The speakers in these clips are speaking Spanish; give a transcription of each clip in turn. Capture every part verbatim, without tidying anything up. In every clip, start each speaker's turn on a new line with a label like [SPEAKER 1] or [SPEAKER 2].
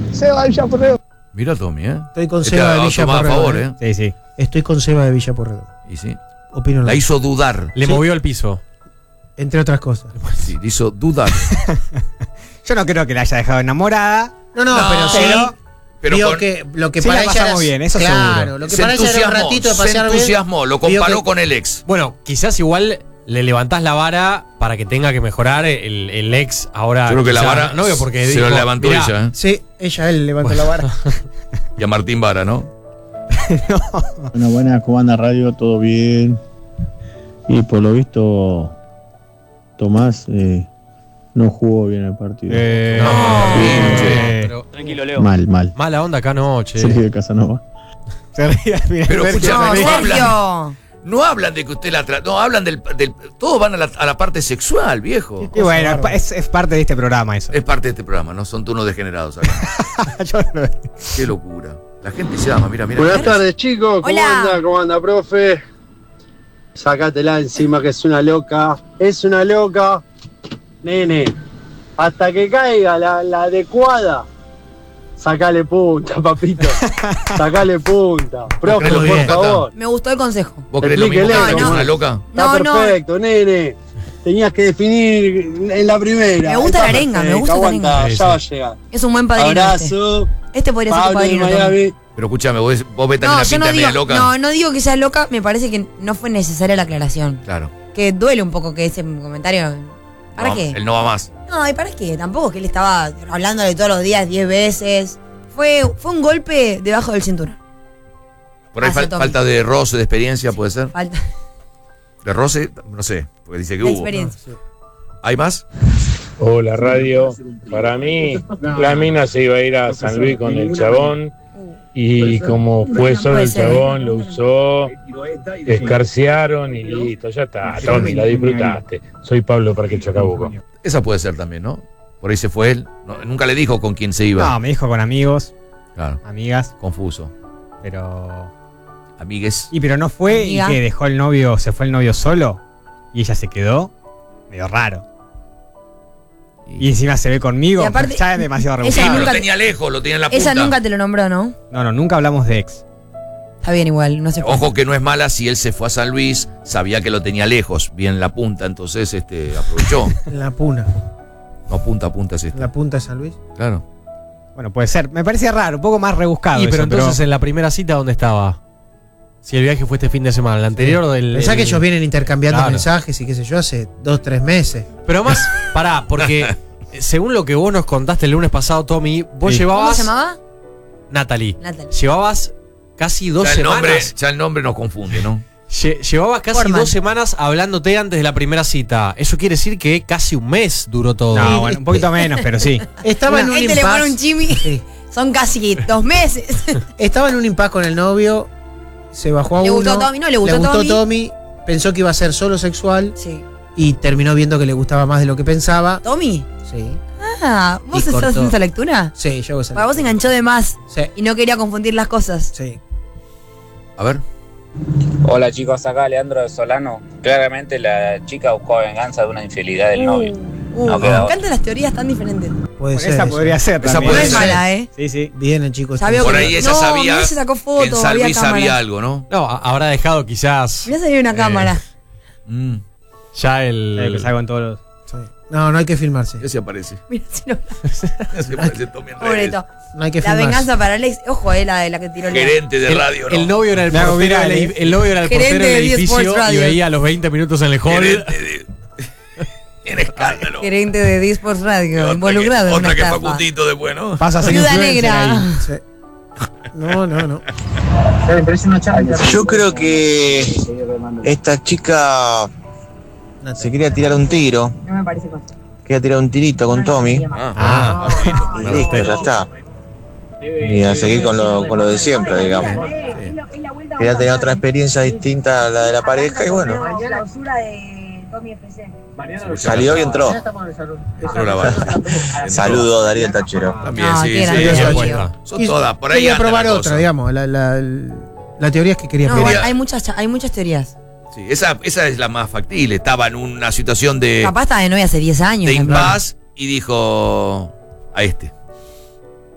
[SPEAKER 1] Seba de Villa Porredón.
[SPEAKER 2] Mira Tommy, ¿eh?
[SPEAKER 1] Estoy con Seba de Villa Porredón.
[SPEAKER 2] A favor, ¿eh?
[SPEAKER 3] Sí, sí.
[SPEAKER 1] Estoy con Seba de Villa Porredón.
[SPEAKER 2] Y sí.
[SPEAKER 1] Opino
[SPEAKER 2] La hizo dudar.
[SPEAKER 4] Le
[SPEAKER 1] Sí.
[SPEAKER 4] movió el piso.
[SPEAKER 1] Entre otras cosas.
[SPEAKER 2] Sí, le hizo dudar.
[SPEAKER 3] Yo no creo que la haya dejado enamorada.
[SPEAKER 1] No, no,
[SPEAKER 2] No,
[SPEAKER 1] pero sí.
[SPEAKER 3] pero-
[SPEAKER 2] Pero
[SPEAKER 1] vio
[SPEAKER 2] con-
[SPEAKER 1] que lo que
[SPEAKER 3] Sí,
[SPEAKER 1] para
[SPEAKER 3] la
[SPEAKER 1] ella
[SPEAKER 3] pasamos
[SPEAKER 1] era,
[SPEAKER 3] bien, eso
[SPEAKER 1] claro,
[SPEAKER 3] seguro.
[SPEAKER 1] lo que
[SPEAKER 2] se
[SPEAKER 1] para ella era un
[SPEAKER 2] entusiasmó,
[SPEAKER 1] ratito de
[SPEAKER 2] se
[SPEAKER 1] pasear bien.
[SPEAKER 2] entusiasmó, lo
[SPEAKER 1] vio
[SPEAKER 2] comparó
[SPEAKER 1] que-
[SPEAKER 2] con el ex.
[SPEAKER 4] Bueno, quizás igual le levantás la vara para que tenga que mejorar el, el ex ahora.
[SPEAKER 2] Yo creo que la
[SPEAKER 4] quizá,
[SPEAKER 2] vara
[SPEAKER 4] no, porque
[SPEAKER 2] se
[SPEAKER 4] dijo,
[SPEAKER 2] lo levantó
[SPEAKER 4] mirá,
[SPEAKER 2] ella, ¿eh?
[SPEAKER 1] Sí, ella, él levantó la vara.
[SPEAKER 2] Y a Martín Vara, ¿no?
[SPEAKER 5] Bueno, buenas, ¿cómo anda radio? ¿Todo bien? Y por lo visto, Tomás eh, no jugó bien el partido.
[SPEAKER 3] Eh,
[SPEAKER 4] No,
[SPEAKER 2] bien,
[SPEAKER 4] che.
[SPEAKER 6] Pero, tranquilo, Leo.
[SPEAKER 5] Mal, mal.
[SPEAKER 4] Mala onda acá no, che.
[SPEAKER 5] Sergio de Casanova.
[SPEAKER 3] Se ríe, mira,
[SPEAKER 2] Pero
[SPEAKER 3] Sergio.
[SPEAKER 2] escuchame,
[SPEAKER 7] No,
[SPEAKER 2] no hablan,
[SPEAKER 7] Sergio.
[SPEAKER 2] no hablan de que usted la trata, no hablan del, del todos van a la, a la parte sexual, viejo.
[SPEAKER 3] Y bueno, es, es parte de este programa eso.
[SPEAKER 2] Es parte de este programa, no son todos degenerados acá.
[SPEAKER 3] Yo no-
[SPEAKER 2] Qué locura. La gente se llama, mira, mira.
[SPEAKER 8] Buenas tardes, chicos. ¿Cómo
[SPEAKER 7] Hola.
[SPEAKER 8] anda? ¿Cómo anda, profe? Sácatela encima, que es una loca. Es una loca. Nene, hasta que caiga la, la adecuada, sacale punta, papito. Sacale punta. Profe,
[SPEAKER 2] crees lo
[SPEAKER 8] por
[SPEAKER 2] mismo, Tata?
[SPEAKER 8] favor.
[SPEAKER 7] Me gustó el consejo.
[SPEAKER 2] ¿Vos crees lo mismo que
[SPEAKER 8] Explíquele,
[SPEAKER 2] es
[SPEAKER 7] no.
[SPEAKER 2] una loca?
[SPEAKER 7] No,
[SPEAKER 8] Está
[SPEAKER 7] no.
[SPEAKER 8] perfecto, nene. Tenías que definir en la primera.
[SPEAKER 7] Me gusta
[SPEAKER 8] Está
[SPEAKER 7] la arenga, me
[SPEAKER 8] perfecto,
[SPEAKER 7] gusta la
[SPEAKER 8] aguanta,
[SPEAKER 7] arenga.
[SPEAKER 4] Sí,
[SPEAKER 8] ya
[SPEAKER 4] sí.
[SPEAKER 8] va a llegar.
[SPEAKER 7] Es un buen padrino. Este,
[SPEAKER 8] Abrazo.
[SPEAKER 7] este podría ser tu
[SPEAKER 8] Pablo de
[SPEAKER 7] padrino. Tommy.
[SPEAKER 8] Miami.
[SPEAKER 2] Pero escúchame, vos, vos ves también
[SPEAKER 7] No,
[SPEAKER 2] la
[SPEAKER 7] yo
[SPEAKER 2] pinta
[SPEAKER 7] no
[SPEAKER 2] media
[SPEAKER 7] digo,
[SPEAKER 2] loca.
[SPEAKER 7] no, no digo que sea loca, me parece que no fue necesaria la aclaración.
[SPEAKER 2] Claro.
[SPEAKER 7] Que duele un poco que ese comentario. ¿Para
[SPEAKER 2] No,
[SPEAKER 7] qué?
[SPEAKER 2] Él no va más.
[SPEAKER 7] No, ¿y para qué? Tampoco es que él estaba hablándole todos los días diez veces. Fue, fue un golpe debajo del cinturón.
[SPEAKER 2] Por ahí
[SPEAKER 7] Hace
[SPEAKER 2] fal-
[SPEAKER 7] Tommy.
[SPEAKER 2] falta de roce, de experiencia, puede ser.
[SPEAKER 7] Falta
[SPEAKER 2] De roce, no sé, porque dice que
[SPEAKER 7] de
[SPEAKER 2] hubo.
[SPEAKER 7] experiencia.
[SPEAKER 2] ¿Hay más?
[SPEAKER 9] Hola radio, para mí la mina se iba a ir a San Luis con el chabón y como fue solo
[SPEAKER 7] Puede
[SPEAKER 9] el
[SPEAKER 7] ser.
[SPEAKER 9] chabón, lo usó, escarcearon y listo, ya está, Tommy, la disfrutaste. Soy Pablo Parque Chacabuco.
[SPEAKER 2] Esa puede ser también, ¿no? Por ahí se fue él. No, nunca le dijo con quién se iba.
[SPEAKER 3] No, me dijo con amigos,
[SPEAKER 2] Claro,
[SPEAKER 3] amigas,
[SPEAKER 2] confuso.
[SPEAKER 3] pero.
[SPEAKER 2] Amigues.
[SPEAKER 3] Y pero no fue
[SPEAKER 7] Amiga.
[SPEAKER 3] y que dejó el novio, se fue el novio solo y ella se quedó. Medio raro. Y encima se ve conmigo,
[SPEAKER 7] Y aparte,
[SPEAKER 3] ya es demasiado
[SPEAKER 7] ella
[SPEAKER 3] rebuscado.
[SPEAKER 2] Claro,
[SPEAKER 7] nunca
[SPEAKER 2] lo
[SPEAKER 7] te-
[SPEAKER 2] tenía lejos, lo tenía en la punta.
[SPEAKER 7] Ella nunca te lo nombró, ¿no?
[SPEAKER 3] No, no, nunca hablamos de ex.
[SPEAKER 7] Está bien igual, no se fue.
[SPEAKER 2] Ojo que no es mala si él se fue a San Luis, sabía que lo tenía lejos, bien en la punta, entonces este aprovechó.
[SPEAKER 1] En la puna.
[SPEAKER 2] No, punta a punta es
[SPEAKER 1] En
[SPEAKER 2] este.
[SPEAKER 1] la punta de San Luis.
[SPEAKER 2] Claro.
[SPEAKER 3] Bueno, puede ser. Me parecía raro, un poco más rebuscado.
[SPEAKER 4] Y pero
[SPEAKER 3] eso,
[SPEAKER 4] entonces en la primera cita, ¿dónde estaba? Si el viaje fue este fin de semana, el anterior o del.
[SPEAKER 1] Pensá
[SPEAKER 4] el-
[SPEAKER 1] que ellos vienen intercambiando
[SPEAKER 4] Claro.
[SPEAKER 1] mensajes y qué sé yo hace dos, tres meses.
[SPEAKER 4] Pero más, pará, porque según lo que vos nos contaste el lunes pasado, Tommy, vos
[SPEAKER 3] Sí.
[SPEAKER 4] llevabas.
[SPEAKER 7] ¿Cómo se llamaba?
[SPEAKER 4] Natalie.
[SPEAKER 7] Natalie.
[SPEAKER 4] Llevabas casi dos
[SPEAKER 2] Ya el,
[SPEAKER 4] semanas.
[SPEAKER 2] nombre, ya el nombre nos confunde, ¿no?
[SPEAKER 4] Lle- Llevabas casi
[SPEAKER 7] Formal.
[SPEAKER 4] dos semanas hablándote antes de la primera cita. Eso quiere decir que casi un mes duró todo.
[SPEAKER 3] No, bueno, un poquito menos, pero sí.
[SPEAKER 1] Estaba en un
[SPEAKER 7] Este le pone un
[SPEAKER 1] impasse.
[SPEAKER 7] chimi.
[SPEAKER 1] Sí.
[SPEAKER 7] Son casi dos meses.
[SPEAKER 1] Estaba en un impasse con el novio. Se bajó a
[SPEAKER 7] Le
[SPEAKER 1] uno.
[SPEAKER 7] gustó Tommy, no, le gustó Tommy.
[SPEAKER 1] Tommy. Pensó que iba a ser solo sexual.
[SPEAKER 7] Sí.
[SPEAKER 1] Y terminó viendo que le gustaba más de lo que pensaba.
[SPEAKER 7] ¿Tommy?
[SPEAKER 1] Sí.
[SPEAKER 7] Ah, ¿vos
[SPEAKER 1] Y
[SPEAKER 7] estás
[SPEAKER 1] cortó.
[SPEAKER 7] haciendo esa lectura?
[SPEAKER 1] Sí, yo hago esa
[SPEAKER 7] Para vos enganchó de más
[SPEAKER 1] Sí,
[SPEAKER 7] y no quería confundir las cosas.
[SPEAKER 1] sí.
[SPEAKER 2] A ver.
[SPEAKER 6] Hola chicos, acá Leandro de Solano. Claramente la chica buscó venganza de una infidelidad del novio.
[SPEAKER 7] Uh,
[SPEAKER 6] No
[SPEAKER 7] me
[SPEAKER 6] queda otra.
[SPEAKER 7] encantan las teorías tan diferentes.
[SPEAKER 1] Puede ser.
[SPEAKER 3] Esa
[SPEAKER 1] eso.
[SPEAKER 3] podría ser.
[SPEAKER 2] Esa
[SPEAKER 3] también.
[SPEAKER 2] puede
[SPEAKER 7] No es
[SPEAKER 2] ser.
[SPEAKER 7] mala, ¿eh?
[SPEAKER 3] Sí, sí.
[SPEAKER 1] Bien el chico.
[SPEAKER 7] Ya
[SPEAKER 1] este.
[SPEAKER 7] veo
[SPEAKER 2] Por
[SPEAKER 7] que-
[SPEAKER 2] ahí ella
[SPEAKER 7] no,
[SPEAKER 2] sabía
[SPEAKER 7] mirá, se sacó
[SPEAKER 2] que
[SPEAKER 7] foto,
[SPEAKER 2] en San
[SPEAKER 7] había
[SPEAKER 2] Luis
[SPEAKER 7] cámara.
[SPEAKER 2] había algo, ¿no?
[SPEAKER 4] No, a- habrá dejado quizás
[SPEAKER 7] Mirá, salió una
[SPEAKER 4] Eh,
[SPEAKER 7] cámara.
[SPEAKER 2] Mm.
[SPEAKER 4] ya el.
[SPEAKER 3] Eh, que salgo en todos los.
[SPEAKER 1] Sí. No, no hay que filmarse.
[SPEAKER 2] ¿Qué se aparece?
[SPEAKER 7] Mirá, si no.
[SPEAKER 2] Se aparece Tommy en redes.
[SPEAKER 7] Pobreto.
[SPEAKER 1] No hay que
[SPEAKER 7] La
[SPEAKER 1] filmarse.
[SPEAKER 7] venganza para Alex. Ojo, eh, la de la que tiró el.
[SPEAKER 2] Gerente de
[SPEAKER 4] el,
[SPEAKER 2] radio, ¿no?
[SPEAKER 4] el novio era el
[SPEAKER 3] Me hago
[SPEAKER 4] portero,
[SPEAKER 3] viral,
[SPEAKER 4] del-
[SPEAKER 3] eh.
[SPEAKER 4] el novio era el
[SPEAKER 7] Gerente
[SPEAKER 4] portero del
[SPEAKER 7] de diez Sports
[SPEAKER 4] edificio y
[SPEAKER 7] Radio.
[SPEAKER 4] veía a los veinte minutos en el hall.
[SPEAKER 2] Gerente de... en escándalo.
[SPEAKER 7] Gerente de Disports Radio,
[SPEAKER 2] Otra
[SPEAKER 7] involucrado
[SPEAKER 2] que,
[SPEAKER 7] en una
[SPEAKER 2] otra que
[SPEAKER 7] estafa.
[SPEAKER 2] Facundito después, ¿no?
[SPEAKER 3] Pasa a ser
[SPEAKER 7] Viuda
[SPEAKER 3] influencer
[SPEAKER 7] negra.
[SPEAKER 3] ahí.
[SPEAKER 1] Sí. No, no, no.
[SPEAKER 10] Yo creo que esta chica se quería tirar un tiro,
[SPEAKER 7] No me parece cosa.
[SPEAKER 10] quería tirar un tirito con Tommy.
[SPEAKER 2] Ah,
[SPEAKER 4] Ah.
[SPEAKER 2] ah,
[SPEAKER 10] Y listo, ya está. Y a seguir con lo, con lo de siempre, digamos. Quería tener otra experiencia distinta a la de la pareja y bueno,
[SPEAKER 7] Clausura de Tommy F C.
[SPEAKER 10] salió y entró.
[SPEAKER 2] entró la bala.
[SPEAKER 10] Saludos, Darío el Tachero.
[SPEAKER 2] También,
[SPEAKER 7] No,
[SPEAKER 2] sí,
[SPEAKER 7] qué
[SPEAKER 2] sí,
[SPEAKER 7] grande
[SPEAKER 2] sí,
[SPEAKER 7] Darío.
[SPEAKER 2] puesta. Son
[SPEAKER 1] Y
[SPEAKER 2] todas, por ahí
[SPEAKER 1] quería
[SPEAKER 2] anda
[SPEAKER 1] probar
[SPEAKER 2] la
[SPEAKER 1] otra,
[SPEAKER 2] cosa.
[SPEAKER 1] digamos. La, la, la teoría es que quería
[SPEAKER 7] No,
[SPEAKER 1] probar.
[SPEAKER 7] bueno, hay muchas, hay muchas teorías.
[SPEAKER 2] Sí, esa, esa es la más factible. Estaba en una situación de,
[SPEAKER 7] Capaz estaba de novia hace diez años.
[SPEAKER 2] de
[SPEAKER 7] ejemplo.
[SPEAKER 2] impasse y dijo a este.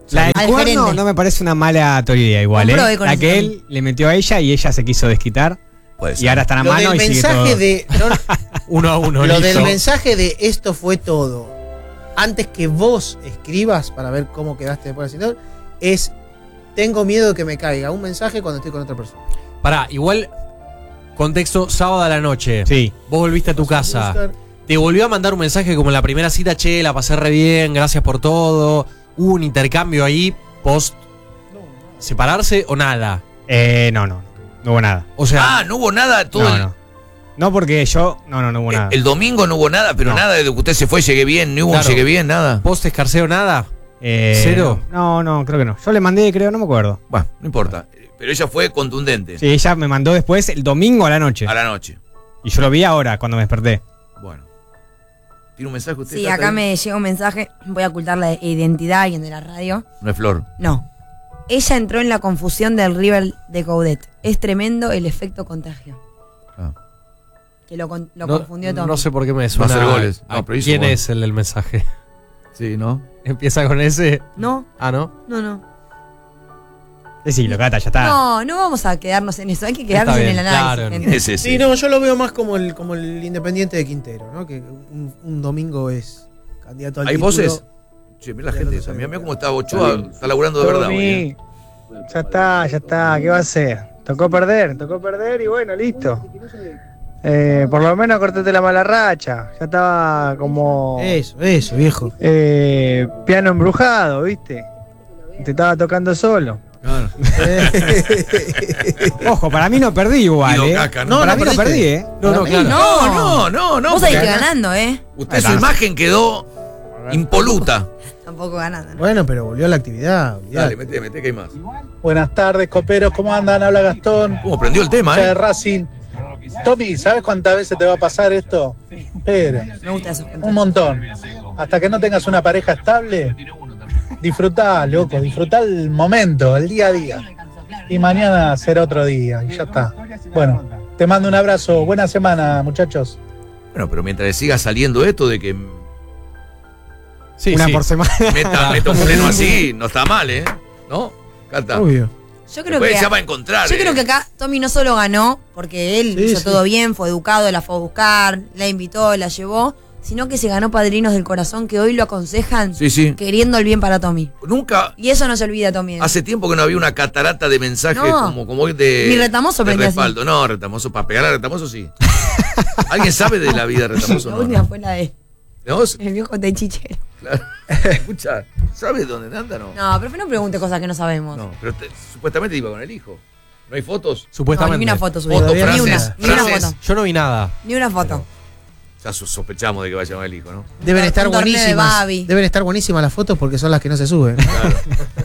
[SPEAKER 3] La del
[SPEAKER 7] Al
[SPEAKER 3] cuerno
[SPEAKER 7] gerente.
[SPEAKER 3] no me parece una mala teoría igual,
[SPEAKER 7] Comprobé
[SPEAKER 3] ¿eh?
[SPEAKER 7] con
[SPEAKER 3] La
[SPEAKER 7] eso
[SPEAKER 3] que
[SPEAKER 7] también.
[SPEAKER 3] él le metió a ella y ella se quiso desquitar.
[SPEAKER 2] Puede
[SPEAKER 3] Y
[SPEAKER 2] ser.
[SPEAKER 3] ahora están a
[SPEAKER 1] Lo
[SPEAKER 3] mano
[SPEAKER 1] del
[SPEAKER 3] y sigue todo.
[SPEAKER 1] mensaje de. no,
[SPEAKER 4] Uno a uno.
[SPEAKER 1] lo
[SPEAKER 4] listo.
[SPEAKER 1] del mensaje de esto fue todo. Antes que vos escribas para ver cómo quedaste después del ascensor, es. Tengo miedo de que me caiga un mensaje cuando estoy con otra persona.
[SPEAKER 4] Pará, igual. Contexto, sábado a la noche.
[SPEAKER 3] Sí.
[SPEAKER 4] Vos volviste a tu casa.
[SPEAKER 1] Buscar-
[SPEAKER 4] Te volvió a mandar un mensaje como en la primera cita, che, la pasé re bien, gracias por todo. Hubo un intercambio ahí, post separarse o nada.
[SPEAKER 3] Eh, no, no, no. No hubo nada.
[SPEAKER 4] O sea,
[SPEAKER 2] Ah, no hubo nada todo
[SPEAKER 3] No,
[SPEAKER 2] el,
[SPEAKER 3] no. No, porque yo. No, no, no hubo
[SPEAKER 2] eh,
[SPEAKER 3] nada.
[SPEAKER 2] el domingo no hubo nada, pero
[SPEAKER 3] No.
[SPEAKER 2] nada de que usted se fue, llegué bien, no hubo
[SPEAKER 4] Claro.
[SPEAKER 2] un llegué bien, nada.
[SPEAKER 4] post escarceo nada.
[SPEAKER 3] Eh,
[SPEAKER 4] ¿Cero?
[SPEAKER 3] No, no, creo que no. Yo le mandé, creo, no me acuerdo.
[SPEAKER 2] Bueno, no importa. Pero ella fue contundente
[SPEAKER 3] Sí, ella me mandó después el domingo a la noche.
[SPEAKER 2] a la noche.
[SPEAKER 3] Y yo lo vi ahora, cuando me desperté.
[SPEAKER 2] Bueno. ¿Tiene un mensaje usted?
[SPEAKER 7] Sí,
[SPEAKER 2] Cata,
[SPEAKER 7] acá
[SPEAKER 2] ahí?
[SPEAKER 7] me llega un mensaje. Voy a ocultar la identidad a alguien de la radio.
[SPEAKER 2] No es Flor.
[SPEAKER 7] No. Ella entró en la confusión del River de Coudet. Es tremendo el efecto contagio.
[SPEAKER 2] Ah.
[SPEAKER 7] Que lo, con- lo
[SPEAKER 4] no,
[SPEAKER 7] confundió todo.
[SPEAKER 4] no sé por qué me
[SPEAKER 2] Va a
[SPEAKER 4] suena.
[SPEAKER 2] hacer goles.
[SPEAKER 4] a-
[SPEAKER 2] No, pero hizo
[SPEAKER 4] ¿Quién
[SPEAKER 2] gol.
[SPEAKER 4] es el del mensaje?
[SPEAKER 2] Sí, ¿no?
[SPEAKER 4] Empieza con ese.
[SPEAKER 7] No,
[SPEAKER 4] Ah, ¿no?
[SPEAKER 7] no, no.
[SPEAKER 3] Decilo, Cata, ya está.
[SPEAKER 7] No, no vamos a quedarnos en eso. Hay que quedarnos
[SPEAKER 4] Está
[SPEAKER 7] en
[SPEAKER 4] bien,
[SPEAKER 7] el análisis.
[SPEAKER 4] claro.
[SPEAKER 7] gente.
[SPEAKER 2] Ese,
[SPEAKER 1] Sí, no, yo lo veo más como el, como el Independiente de Quintero, ¿no? Que un, un domingo es candidato al
[SPEAKER 2] ¿Hay
[SPEAKER 1] título.
[SPEAKER 2] voces? Che, mira la gente esa. Mira, mira cómo está Ochoa. Está laburando de verdad. hoy, ¿eh?
[SPEAKER 11] Ya está, ya está, ¿qué va a hacer? Tocó perder, tocó perder y bueno, listo. Eh, por lo menos cortate la mala racha. Ya estaba como
[SPEAKER 1] Eso, eso, viejo.
[SPEAKER 11] eh, piano embrujado, ¿viste? Te estaba tocando solo.
[SPEAKER 2] Claro.
[SPEAKER 3] Ojo, para mí no perdí igual,
[SPEAKER 2] Guido
[SPEAKER 3] ¿eh?
[SPEAKER 2] Caca,
[SPEAKER 3] no,
[SPEAKER 2] ¿no?
[SPEAKER 3] para
[SPEAKER 1] No
[SPEAKER 3] mí no
[SPEAKER 1] perdiste.
[SPEAKER 3] perdí, ¿eh?
[SPEAKER 4] No, no,
[SPEAKER 1] Para mí
[SPEAKER 4] claro.
[SPEAKER 2] No, no, no, no.
[SPEAKER 7] Vos saliste
[SPEAKER 2] porque
[SPEAKER 7] ganando, ¿eh?
[SPEAKER 2] Usted, su imagen quedó impoluta.
[SPEAKER 7] Tampoco ganando. ¿no?
[SPEAKER 1] Bueno, pero volvió a la actividad. olvidate.
[SPEAKER 2] Dale, mete, mete, que hay más.
[SPEAKER 8] Buenas tardes, coperos, ¿cómo andan? Habla Gastón.
[SPEAKER 2] ¿Cómo prendió el tema,
[SPEAKER 8] hincha de
[SPEAKER 2] eh?
[SPEAKER 8] Racing. Tommy, ¿sabes cuántas veces te va a pasar esto? Pero,
[SPEAKER 7] Me gusta eso.
[SPEAKER 8] un montón. Hasta que no tengas una pareja estable, disfrutá, loco, disfrutá el momento, el día a día. Y mañana será otro día, y ya está. Bueno, te mando un abrazo. Buena semana, muchachos.
[SPEAKER 2] Bueno, pero mientras le siga saliendo esto de que
[SPEAKER 4] Sí,
[SPEAKER 3] Una
[SPEAKER 4] sí.
[SPEAKER 3] por semana.
[SPEAKER 2] meta, meta un freno así, no está mal, ¿eh? ¿No? Cata.
[SPEAKER 1] Obvio.
[SPEAKER 7] Yo creo
[SPEAKER 2] Después
[SPEAKER 7] que.
[SPEAKER 2] ya va a encontrar.
[SPEAKER 7] Yo
[SPEAKER 2] eh.
[SPEAKER 7] creo que acá Tommy no solo ganó porque él
[SPEAKER 1] Sí,
[SPEAKER 7] hizo
[SPEAKER 1] sí.
[SPEAKER 7] todo bien, fue educado, la fue a buscar, la invitó, la llevó, sino que se ganó padrinos del corazón que hoy lo aconsejan
[SPEAKER 2] Sí, sí.
[SPEAKER 7] queriendo el bien para Tommy.
[SPEAKER 2] Nunca.
[SPEAKER 7] Y eso no se olvida, Tommy.
[SPEAKER 2] Hace tiempo que no había una catarata de mensajes
[SPEAKER 7] No.
[SPEAKER 2] como, como hoy de.
[SPEAKER 7] Ni Retamoso
[SPEAKER 2] de
[SPEAKER 7] prendía así.
[SPEAKER 2] respaldo. No, Retamoso, para pegar a Retamoso sí. ¿Alguien sabe de la vida de Retamoso?
[SPEAKER 7] La
[SPEAKER 2] No,
[SPEAKER 7] última
[SPEAKER 2] no.
[SPEAKER 7] fue la de
[SPEAKER 2] ¿No?
[SPEAKER 7] el viejo techichero.
[SPEAKER 2] Claro. Escucha, ¿sabes dónde anda? No.
[SPEAKER 7] No, pero no pregunte cosas que no sabemos.
[SPEAKER 2] No, pero te- supuestamente iba con el hijo. ¿No hay fotos?
[SPEAKER 7] No,
[SPEAKER 4] Supuestamente.
[SPEAKER 7] ni una foto subida.
[SPEAKER 2] Fotos,
[SPEAKER 7] Ni
[SPEAKER 2] frases,
[SPEAKER 7] una, ni una
[SPEAKER 2] frases.
[SPEAKER 7] foto.
[SPEAKER 4] Yo no vi nada.
[SPEAKER 7] Ni una foto.
[SPEAKER 2] Ya so- sospechamos de que vaya con el hijo, ¿no?
[SPEAKER 1] Deben
[SPEAKER 7] Un
[SPEAKER 1] estar
[SPEAKER 7] torneo de
[SPEAKER 1] buenísimas.
[SPEAKER 7] Babi.
[SPEAKER 1] Deben estar buenísimas las fotos porque son las que no se suben.
[SPEAKER 2] Claro.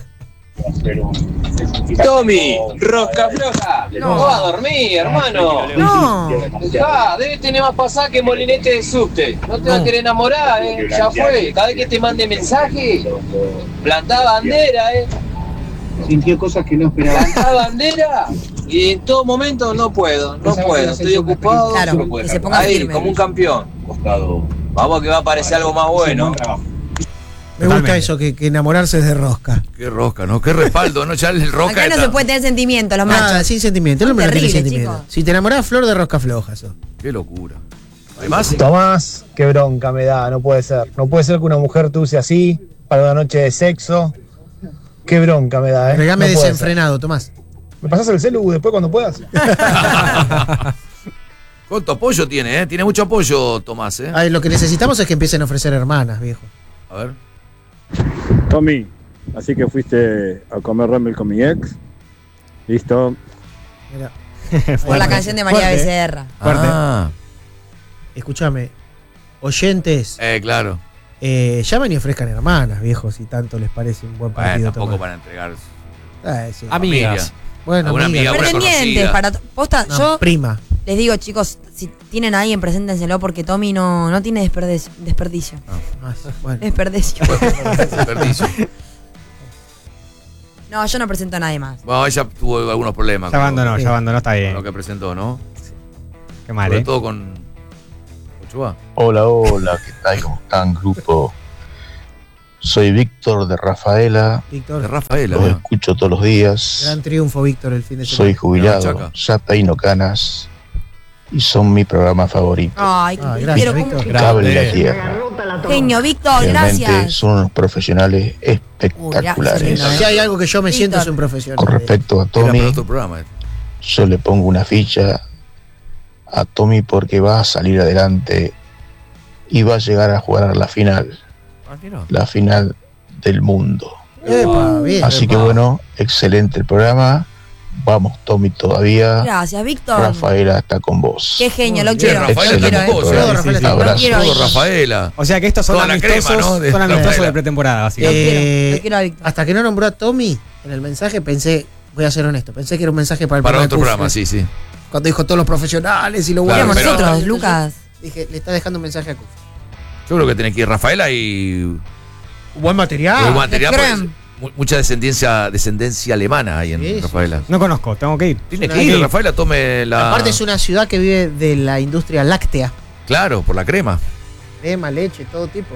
[SPEAKER 12] Tommy, rosca floja. No va a dormir, hermano.
[SPEAKER 7] No.
[SPEAKER 12] Ah, debe tener más pasada que molinete de subte. No te vas a querer enamorar, eh. Ya fue. Cada vez que te mande mensaje, plantá bandera, eh.
[SPEAKER 8] Sintió cosas que no esperaba.
[SPEAKER 12] Plantá bandera y en todo momento no puedo, no puedo. Estoy ocupado.
[SPEAKER 7] Claro, que se ponga
[SPEAKER 12] Ahí,
[SPEAKER 7] firme.
[SPEAKER 12] como un campeón. Vamos que va a aparecer algo más bueno.
[SPEAKER 1] Me gusta
[SPEAKER 3] Totalmente.
[SPEAKER 1] eso, que, que enamorarse es de rosca.
[SPEAKER 2] Qué rosca, ¿no? Qué respaldo, ¿no? Ya el rosca
[SPEAKER 7] Acá no
[SPEAKER 2] está-
[SPEAKER 7] se puede tener sentimientos, los
[SPEAKER 1] Nada,
[SPEAKER 7] machos.
[SPEAKER 1] sin sentimiento. El hombre no tiene
[SPEAKER 7] Terrible,
[SPEAKER 1] sentimiento.
[SPEAKER 7] chicos.
[SPEAKER 1] Si te enamorás, flor de rosca floja. Eso.
[SPEAKER 2] Qué locura. Además,
[SPEAKER 11] Tomás, qué bronca me da, no puede ser. No puede ser que una mujer te use así para una noche de sexo. Qué bronca me da, ¿eh?
[SPEAKER 1] Regame
[SPEAKER 11] No puede ser.
[SPEAKER 1] desenfrenado, Tomás.
[SPEAKER 11] ¿Me pasas el celu después cuando puedas?
[SPEAKER 2] ¿cuánto apoyo tiene, eh? Tiene mucho apoyo, Tomás, ¿eh?
[SPEAKER 1] Ay, lo que necesitamos es que empiecen a ofrecer hermanas, viejo.
[SPEAKER 2] A ver.
[SPEAKER 5] Tommy, así que fuiste a comer ramen con mi ex. Listo.
[SPEAKER 1] Mira,
[SPEAKER 7] Por la canción de María
[SPEAKER 1] Fuerte, ¿eh?
[SPEAKER 7] Becerra.
[SPEAKER 1] Fuerte.
[SPEAKER 2] Ah,
[SPEAKER 1] Escúchame. Oyentes,
[SPEAKER 2] eh, claro.
[SPEAKER 1] eh, llamen y ofrezcan hermanas, viejo, si tanto les parece un buen
[SPEAKER 2] Bueno,
[SPEAKER 1] partido.
[SPEAKER 2] tampoco
[SPEAKER 1] tomar.
[SPEAKER 2] para entregar.
[SPEAKER 1] Ah, sí.
[SPEAKER 4] Amigas.
[SPEAKER 1] Bueno,
[SPEAKER 2] alguna
[SPEAKER 1] amiga.
[SPEAKER 2] amiga, alguna
[SPEAKER 7] Pretendientes,
[SPEAKER 2] conocida.
[SPEAKER 7] para. Posta,
[SPEAKER 1] No,
[SPEAKER 7] yo
[SPEAKER 1] prima.
[SPEAKER 7] les digo, chicos, si tienen a alguien, preséntenselo porque Tommy no, no tiene desperdicio. desperdicio.
[SPEAKER 1] Ah, bueno.
[SPEAKER 7] Desperdicio.
[SPEAKER 2] Desperdicio.
[SPEAKER 7] No, yo no presento a nadie más.
[SPEAKER 2] Bueno, ella tuvo algunos problemas.
[SPEAKER 3] Ya
[SPEAKER 2] con lo-
[SPEAKER 3] abandonó,
[SPEAKER 1] Sí.
[SPEAKER 3] ya abandonó, está
[SPEAKER 2] con
[SPEAKER 3] bien.
[SPEAKER 2] lo que presentó, ¿no?
[SPEAKER 3] Qué mal,
[SPEAKER 2] Sobre
[SPEAKER 3] ¿eh?
[SPEAKER 2] todo con Ochoa.
[SPEAKER 10] Hola, hola, ¿qué tal? ¿Cómo están, grupo?
[SPEAKER 5] Soy Víctor de Rafaela.
[SPEAKER 1] Víctor.
[SPEAKER 2] De Rafaela.
[SPEAKER 5] Los
[SPEAKER 2] mira.
[SPEAKER 5] escucho todos los días.
[SPEAKER 1] Gran triunfo, Víctor, el fin de semana.
[SPEAKER 5] Soy jubilado,
[SPEAKER 2] Chaca.
[SPEAKER 5] ya peino canas. Y son mi programa favorito.
[SPEAKER 7] Ay,
[SPEAKER 1] Ah,
[SPEAKER 7] qué
[SPEAKER 1] gracias,
[SPEAKER 7] quiero
[SPEAKER 1] Víctor.
[SPEAKER 7] como-
[SPEAKER 5] Cable la tierra.
[SPEAKER 7] Genio, Víctor,
[SPEAKER 5] Realmente
[SPEAKER 7] gracias.
[SPEAKER 5] son unos profesionales
[SPEAKER 7] Uy,
[SPEAKER 5] espectaculares.
[SPEAKER 7] gracias.
[SPEAKER 1] Si hay algo que yo me siento
[SPEAKER 7] Víctor.
[SPEAKER 1] es un profesional.
[SPEAKER 5] Con respecto a
[SPEAKER 2] Era para
[SPEAKER 5] Tommy,
[SPEAKER 2] otro programa.
[SPEAKER 5] yo le pongo una ficha a Tommy porque va a salir adelante y va a llegar a jugar a la final,
[SPEAKER 2] Ah, mira.
[SPEAKER 5] la final del mundo.
[SPEAKER 1] Epa, bien.
[SPEAKER 5] Así que bueno, excelente el programa. Vamos, Tommy, todavía.
[SPEAKER 7] Gracias, Víctor.
[SPEAKER 5] Rafaela está con vos.
[SPEAKER 7] Qué genio, lo
[SPEAKER 1] Bien,
[SPEAKER 7] quiero.
[SPEAKER 2] Rafaela
[SPEAKER 7] Lo quiero,
[SPEAKER 2] está con vos,
[SPEAKER 7] eh.
[SPEAKER 2] eh.
[SPEAKER 1] Todo, Rafaela, está-
[SPEAKER 5] Abrazo.
[SPEAKER 7] Lo quiero,
[SPEAKER 2] Todo
[SPEAKER 7] Víctor.
[SPEAKER 2] Rafaela.
[SPEAKER 3] O sea que estos son
[SPEAKER 2] Toda la
[SPEAKER 3] amistosos,
[SPEAKER 2] crema, ¿no? De
[SPEAKER 3] son amistosos
[SPEAKER 2] Rafaela.
[SPEAKER 3] de pretemporada, básicamente.
[SPEAKER 7] Lo quiero,
[SPEAKER 1] Eh,
[SPEAKER 7] lo quiero a Víctor.
[SPEAKER 1] Hasta que no nombró a Tommy en el mensaje, pensé, voy a ser honesto, pensé que era un mensaje para el
[SPEAKER 2] Para
[SPEAKER 1] programa
[SPEAKER 2] otro
[SPEAKER 1] de
[SPEAKER 2] programa,
[SPEAKER 1] Puff,
[SPEAKER 2] sí, sí.
[SPEAKER 1] Cuando dijo todos los profesionales y lo
[SPEAKER 2] Claro,
[SPEAKER 7] Éramos
[SPEAKER 2] pero-
[SPEAKER 7] nosotros, Lucas.
[SPEAKER 1] Dije, le está dejando un mensaje a Cuf.
[SPEAKER 2] Yo creo que tenés que ir Rafaela y.
[SPEAKER 1] Buen material.
[SPEAKER 2] Buen material,
[SPEAKER 7] de
[SPEAKER 2] pues,
[SPEAKER 7] creme.
[SPEAKER 2] mu- mucha descendencia, descendencia alemana ahí en
[SPEAKER 1] Sí, sí,
[SPEAKER 2] Rafaela.
[SPEAKER 3] No conozco, tengo que ir.
[SPEAKER 2] Tiene
[SPEAKER 1] Es
[SPEAKER 2] que
[SPEAKER 1] una-
[SPEAKER 2] ir, Rafaela, tome la.
[SPEAKER 1] Aparte es una ciudad que vive de la industria láctea.
[SPEAKER 2] Claro, por la crema.
[SPEAKER 1] Crema, leche, todo tipo.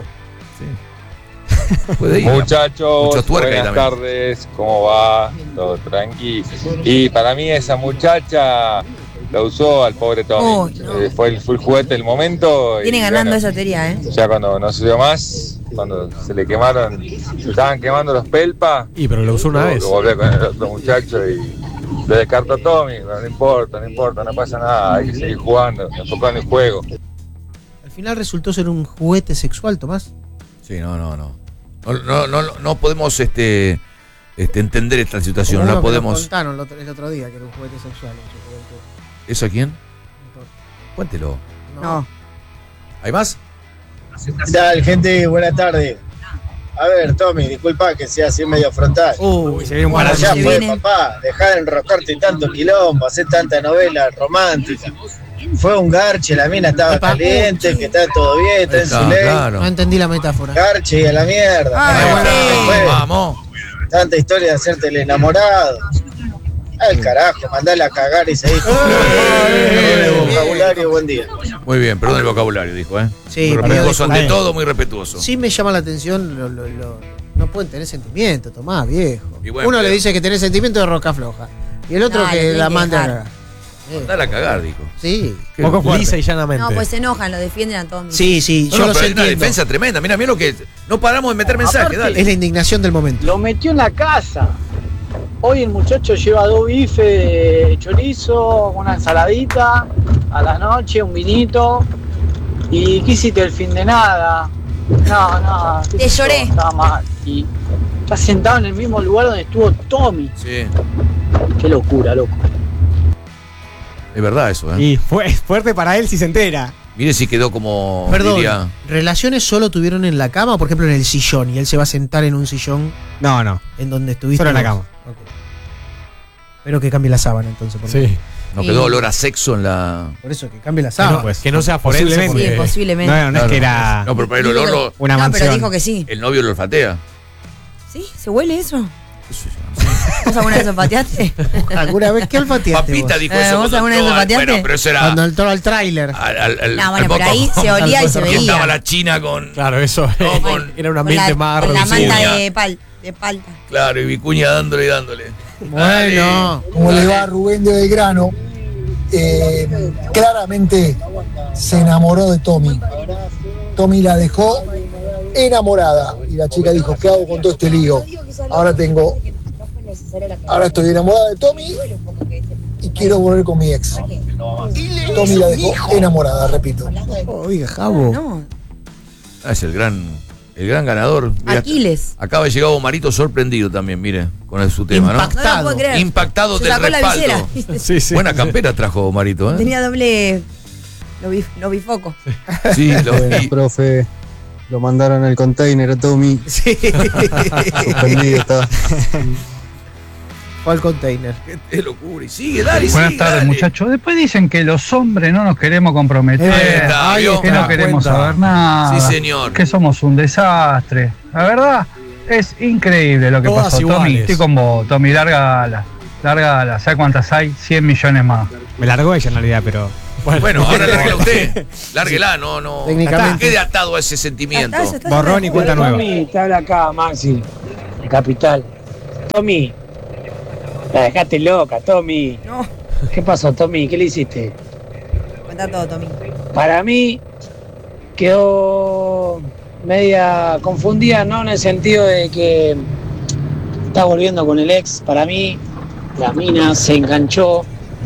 [SPEAKER 2] Puede ir.
[SPEAKER 13] Muchachos,
[SPEAKER 2] Mucho tuerca ahí
[SPEAKER 13] buenas
[SPEAKER 2] también.
[SPEAKER 13] tardes, ¿cómo va? Todo tranqui. Y para mí esa muchacha la usó al pobre Tommy.
[SPEAKER 7] Oh, no.
[SPEAKER 13] Eh, fue, el, fue el juguete del momento. y
[SPEAKER 7] Viene ganando
[SPEAKER 13] bueno,
[SPEAKER 7] esa teoría, ¿eh?
[SPEAKER 13] Ya cuando no se dio más, cuando se le quemaron, se estaban quemando los pelpas,
[SPEAKER 4] Y pero lo usó una
[SPEAKER 13] lo,
[SPEAKER 4] vez.
[SPEAKER 13] lo volvió con el otro muchacho y lo descartó Tommy. Pero no importa, no importa, no pasa nada, hay que seguir jugando, enfocado en el juego.
[SPEAKER 1] Al final resultó ser un juguete sexual, Tomás.
[SPEAKER 2] Sí, no, no, no. No, no, no, no podemos este, este, entender esta situación.
[SPEAKER 1] Como
[SPEAKER 2] No
[SPEAKER 1] uno que nos
[SPEAKER 2] podemos.
[SPEAKER 1] contaron el otro, el otro día que era un juguete sexual en su juventud.
[SPEAKER 2] ¿Eso a quién? Cuéntelo.
[SPEAKER 7] No.
[SPEAKER 2] ¿Hay más?
[SPEAKER 8] ¿Qué tal, gente? Buenas tardes. A ver, Tommy, disculpa que sea así medio frontal.
[SPEAKER 3] Uy, se viene un
[SPEAKER 7] Bueno,
[SPEAKER 3] barato.
[SPEAKER 8] Ya
[SPEAKER 7] se
[SPEAKER 8] fue,
[SPEAKER 7] viene.
[SPEAKER 8] papá. Dejá de enroscarte tanto quilombo, hacer tanta novela romántica. Fue un garche, la mina estaba
[SPEAKER 1] Epa.
[SPEAKER 8] caliente, que está todo bien, está en
[SPEAKER 2] Está,
[SPEAKER 8] su ley.
[SPEAKER 2] claro.
[SPEAKER 1] No entendí la metáfora.
[SPEAKER 8] Garche y a la mierda.
[SPEAKER 7] Ay,
[SPEAKER 8] Bueno,
[SPEAKER 7] sí.
[SPEAKER 8] fue
[SPEAKER 2] Vamos.
[SPEAKER 8] tanta historia de hacerte el enamorado. Al carajo, mandala a cagar y seguir. Vocabulario, buen día.
[SPEAKER 2] Muy bien, perdón el vocabulario, dijo, ¿eh?
[SPEAKER 1] Sí,
[SPEAKER 2] muy
[SPEAKER 1] pero
[SPEAKER 2] respetuoso ante
[SPEAKER 1] disculpe.
[SPEAKER 2] todo, muy respetuoso.
[SPEAKER 1] Sí me llama la atención, lo- lo- lo- no pueden tener sentimiento, Tomás, viejo.
[SPEAKER 2] Y bueno,
[SPEAKER 1] Uno le
[SPEAKER 2] pero-
[SPEAKER 1] dice que tenés sentimiento de roca floja. Y el otro
[SPEAKER 7] No, le
[SPEAKER 1] que
[SPEAKER 7] tienen
[SPEAKER 1] la
[SPEAKER 7] que
[SPEAKER 1] manda a
[SPEAKER 7] dejar.
[SPEAKER 1] cagar. Eh,
[SPEAKER 2] Mandala a cagar, dijo.
[SPEAKER 1] Sí.
[SPEAKER 2] Qué
[SPEAKER 3] Poco
[SPEAKER 2] loco.
[SPEAKER 3] fuerte.
[SPEAKER 4] Lisa y llanamente.
[SPEAKER 7] No, pues se enojan, lo defienden a Tommy.
[SPEAKER 1] Sí, sí,
[SPEAKER 2] No,
[SPEAKER 1] yo
[SPEAKER 2] no,
[SPEAKER 1] los
[SPEAKER 2] pero hay una
[SPEAKER 1] entiendo.
[SPEAKER 2] defensa tremenda. Mira, mira lo que. No paramos de meter mensajes,
[SPEAKER 1] Es
[SPEAKER 2] dale.
[SPEAKER 1] la indignación del momento.
[SPEAKER 14] Lo metió en la casa. Hoy el muchacho lleva dos bifes de chorizo, una ensaladita, a la noche un vinito. ¿Y qué hiciste el fin de nada? No, no. qué
[SPEAKER 7] Te
[SPEAKER 14] sé yo,
[SPEAKER 7] lloré.
[SPEAKER 14] Estaba mal. Y está sentado en el mismo lugar donde estuvo Tommy.
[SPEAKER 2] Sí,
[SPEAKER 14] Qué locura, loco.
[SPEAKER 2] es verdad eso, ¿eh?
[SPEAKER 3] Y fue fuerte para él si se entera.
[SPEAKER 2] Mire si quedó como.
[SPEAKER 1] Perdón,
[SPEAKER 2] diría-
[SPEAKER 1] ¿relaciones solo tuvieron en la cama o por ejemplo en el sillón? Y él se va a sentar en un sillón
[SPEAKER 3] No, no.
[SPEAKER 1] en donde estuviste.
[SPEAKER 3] Solo en la
[SPEAKER 1] vos?
[SPEAKER 3] cama.
[SPEAKER 1] Ok. Espero que cambie la sábana entonces. Por,
[SPEAKER 4] Sí.
[SPEAKER 2] No
[SPEAKER 7] Sí.
[SPEAKER 2] quedó olor a sexo en la.
[SPEAKER 1] por eso, que cambie la
[SPEAKER 4] Que
[SPEAKER 1] sábana.
[SPEAKER 4] no, pues, que no sea forense.
[SPEAKER 3] Posiblemente.
[SPEAKER 7] Sí,
[SPEAKER 4] porque-
[SPEAKER 7] posiblemente.
[SPEAKER 3] No, no es
[SPEAKER 2] Claro.
[SPEAKER 3] que era
[SPEAKER 2] No, pero para el olor lo-
[SPEAKER 3] una
[SPEAKER 7] no,
[SPEAKER 3] mansión.
[SPEAKER 7] pero dijo que sí.
[SPEAKER 2] el novio lo olfatea.
[SPEAKER 7] ¿Sí? ¿Se huele eso?
[SPEAKER 2] Eso yo no sé.
[SPEAKER 7] ¿Vos alguna vez olfateaste?
[SPEAKER 1] ¿Alguna vez qué olfateaste
[SPEAKER 2] Papita
[SPEAKER 1] vos?
[SPEAKER 2] dijo
[SPEAKER 7] Eh,
[SPEAKER 2] eso.
[SPEAKER 7] ¿vos
[SPEAKER 2] cuando
[SPEAKER 7] alguna vez
[SPEAKER 2] entró al-
[SPEAKER 7] olfateaste?
[SPEAKER 2] Bueno, pero eso era.
[SPEAKER 1] Cuando entró al tráiler.
[SPEAKER 2] Al, al, al-
[SPEAKER 7] No, bueno,
[SPEAKER 2] al
[SPEAKER 7] pero ahí
[SPEAKER 2] moco-
[SPEAKER 7] se olía y se
[SPEAKER 2] Y
[SPEAKER 7] veía.
[SPEAKER 2] estaba la china con.
[SPEAKER 4] Claro, eso
[SPEAKER 2] No, con-
[SPEAKER 4] era un
[SPEAKER 7] Con
[SPEAKER 4] ambiente
[SPEAKER 7] la,
[SPEAKER 4] más
[SPEAKER 7] con la
[SPEAKER 4] reducido.
[SPEAKER 7] manta de, pal, de palta.
[SPEAKER 2] Claro, y Vicuña dándole y dándole.
[SPEAKER 1] Bueno.
[SPEAKER 15] ¿Cómo le va Rubén de Belgrano? Eh, claramente se enamoró de Tommy. Tommy la dejó enamorada y la chica dijo, ¿qué hago con todo este lío? Ahora tengo, ahora estoy enamorada de Tommy y quiero volver con mi ex. Tommy la dejó enamorada, repito.
[SPEAKER 1] Oiga, Jabo.
[SPEAKER 7] No,
[SPEAKER 2] Ah, es el gran, el gran ganador. Mira,
[SPEAKER 7] Aquiles.
[SPEAKER 2] acaba de llegar Omarito sorprendido también, mire, con el- su tema,
[SPEAKER 1] Impact-
[SPEAKER 7] No lo puedo creer.
[SPEAKER 2] ¿no? Impactado
[SPEAKER 7] Se
[SPEAKER 2] del
[SPEAKER 7] sacó la
[SPEAKER 2] respaldo.
[SPEAKER 7] visera.
[SPEAKER 4] Sí, sí.
[SPEAKER 2] Buena campera trajo Omarito, ¿eh?
[SPEAKER 7] Tenía doble. Lo, bif, lo bifoco.
[SPEAKER 2] Sí, lo
[SPEAKER 16] Bueno,
[SPEAKER 2] vi.
[SPEAKER 16] profe, lo mandaron al container a Tommy.
[SPEAKER 1] Sí.
[SPEAKER 16] Suspendido está.
[SPEAKER 1] Fue al container.
[SPEAKER 2] Qué locura. Y sigue, dale,
[SPEAKER 17] Buenas
[SPEAKER 2] sigue,
[SPEAKER 17] tardes,
[SPEAKER 2] dale.
[SPEAKER 17] muchachos. Después dicen que los hombres no nos queremos comprometer,
[SPEAKER 2] Ahí está,
[SPEAKER 1] Ahí
[SPEAKER 2] ¿vio?
[SPEAKER 17] que no queremos
[SPEAKER 4] cuenta.
[SPEAKER 17] saber nada,
[SPEAKER 2] Sí, señor.
[SPEAKER 17] que somos un desastre. La verdad, es increíble lo que
[SPEAKER 4] Todas
[SPEAKER 17] pasó. Tommy,
[SPEAKER 4] iguales.
[SPEAKER 17] estoy con vos. Tommy, larga ala. Larga ala. ¿Sabes cuántas hay? cien millones más.
[SPEAKER 3] Me largó ella en realidad, pero.
[SPEAKER 2] Bueno, bueno, ahora lárguela usted. Lárguela, no, no.
[SPEAKER 1] Técnicamente.
[SPEAKER 2] No quede atado a ese sentimiento.
[SPEAKER 7] Ya está, ya está,
[SPEAKER 3] Borrón y cuenta nueva.
[SPEAKER 14] Tommy, te habla acá, Maxi, de Capital. Tommy, la dejaste loca, Tommy.
[SPEAKER 7] No.
[SPEAKER 14] ¿Qué pasó, Tommy? ¿Qué le hiciste?
[SPEAKER 7] Cuenta todo, Tommy.
[SPEAKER 14] Para mí quedó media confundida, no en el sentido de que está volviendo con el ex. Para mí la mina se enganchó